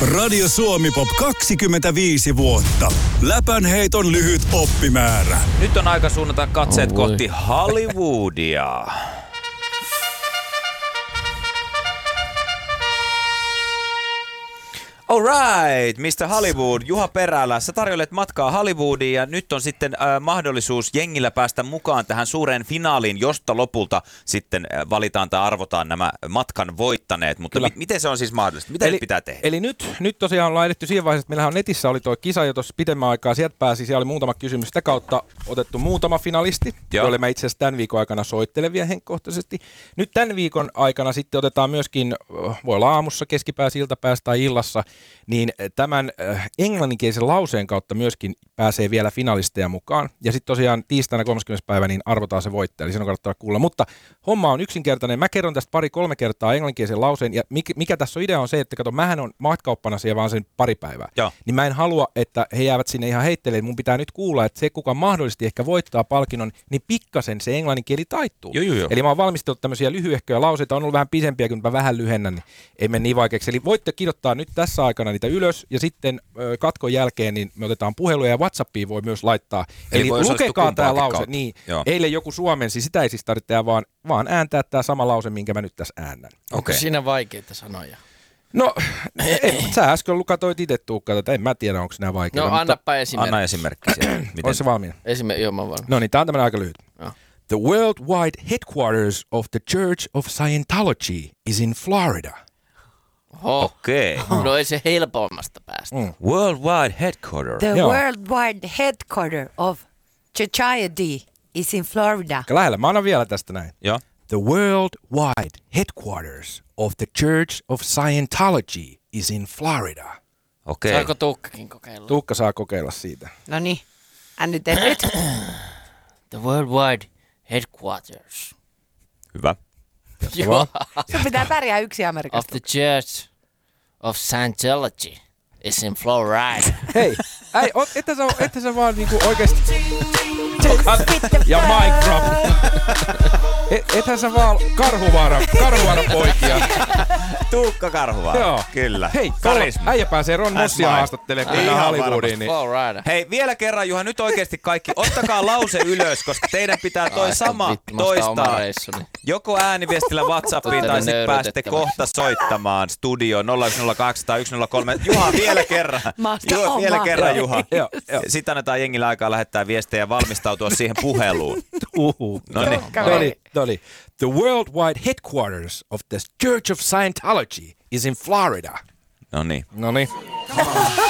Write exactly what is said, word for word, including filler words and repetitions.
Radio Suomi-pop kaksikymmentäviisi vuotta. Läpänheiton lyhyt oppimäärä. Nyt on aika suunnata katseet Oh, kohti Hollywoodia. Alright, mister Hollywood, Juha Perälä, sä tarjoilet matkaa Hollywoodiin ja nyt on sitten äh, mahdollisuus jengillä päästä mukaan tähän suureen finaaliin, josta lopulta sitten äh, valitaan tai arvotaan nämä matkan voittaneet. Mutta mi- miten se on siis mahdollista? Mitä eli, nyt pitää tehdä? Eli nyt, nyt tosiaan ollaan edetty siihen vaiheeseen, että meillähän netissä oli tuo kisa jo tuossa pidemmän aikaa, sieltä pääsi, siellä oli muutama kysymys, sitä kautta otettu muutama finalisti, Joo. joille mä itse asiassa tämän viikon aikana soittelen vielä henkkohtaisesti. Nyt tämän viikon aikana sitten otetaan myöskin, voi olla aamussa, keskipäässä, iltapäässä tai illassa, niin tämän äh, englanninkielisen lauseen kautta myöskin pääsee vielä finalisteja mukaan. Ja sitten tosiaan tiistaina kolmaskymmenes päivä niin arvotaan se voittaja, eli sen on kannattaa kuulla. Mutta homma on yksinkertainen. Mä kerron tästä pari-kolme kertaa englanninkielisen lauseen, ja mikä, mikä tässä on idea on se, että kato, mähän on matkauppana siellä vaan sen pari päivää. Joo. Niin mä en halua, että he jäävät sinne ihan heittelemään. Mun pitää nyt kuulla, että se, kuka mahdollisesti ehkä voittaa palkinnon, niin pikkasen se englanninkieli taittuu. Joo, joo, joo. Eli mä oon valmistellut tämmöisiä lyhyehköjä lauseita, on ollut vähän pisempiä, kun mä vähän lyhennän, niin ei mene niin vaikeaksi. Eli voitte kirjoittaa nyt tässä aikana niitä ylös, ja sitten ö, katkon jälkeen niin me otetaan puheluja, ja WhatsAppiin voi myös laittaa. Eli Eli voi lukekaa tämä lause. kautta. Niin, Joo. eilen joku suomensi, sitä ei siis tarvitse vaan, vaan ääntää tämä sama lause, minkä mä nyt tässä äännän. Onko Okei. siinä vaikeita sanoja? No, en, sä äsken lukatoit itse Tuukka, että en mä tiedä, onko nämä vaikeita. No annapa esimerkki. Anna esimerkki siellä. Miten? Oletko se valmiina? Esimerkki, joo mä valmis. No niin, tää on tämmönen aika lyhyt. Joo. The worldwide headquarters of the Church of Scientology is in Florida. Oho. Okei. Okay. No ei se helpommasta päästä. Mm. Worldwide headquarter. The Joo. worldwide headquarter of Society is in Florida. Aika lähellä. Mä annan vielä tästä näin. Joo. The worldwide headquarters of the Church of Scientology is in Florida. Okei. Saako Tuukkakin kokeilla? Tuukka saa kokeilla siitä. No niin, ännytä nyt. The worldwide headquarters Hyvä. Joo. Sun pitää pärjää yksi of Amerikasta. the Church of Scientology is in Florida. Hei, ei, ot, että sä, että sä vaan niinku oikeesti... Ja mic drop. Et, ethän sä vaan karhuvaara, karhuvaara poikia. Tuukka Karhuvaara. Joo. Kyllä. Hei, Karisma. äijä pääsee Ron Mossia Smile. haastattelemaan, kun Ihan mennään Hollywoodiin. Niin... Florida. Hei, vielä kerran Juha, nyt oikeasti kaikki, ottakaa lause ylös, koska teidän pitää toi Ai, sama vittu, mä ostan toistaa. oman reissuni. Joko ääniviestillä WhatsAppiin tai sitten pääsette nöyryytettäväksi. kohta soittamaan studio nolla yksi nolla kaksi tai yksi nolla kolme. Juha, vielä kerran. Mä ostan Juha, vielä oman. kerran Juha. Joo, joo. Sitten annetaan jengillä aikaa lähettää viestejä ja valmistautua siihen puheluun. Uhu. No niin. Toli, toli. The worldwide headquarters of the Church of Scientology is in Florida. No niin. No niin.